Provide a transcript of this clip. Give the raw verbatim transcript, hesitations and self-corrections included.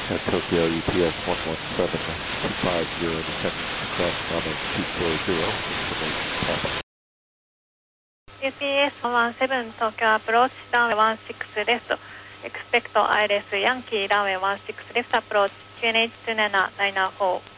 at Tokyo U P S one one seven two five zero, descending across runway two four zero, information pass. U P S one one seven Tokyo approach, runway one six left, expect I L S Yankee, runway one six left approach, Q N H two nine nine four.